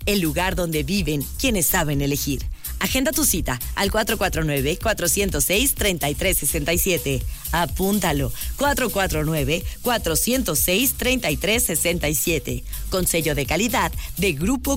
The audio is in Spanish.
el lugar donde viven quienes saben elegir. Agenda tu cita al 449-406-3367. Apúntalo, 449-406-3367. Con sello de calidad de Grupo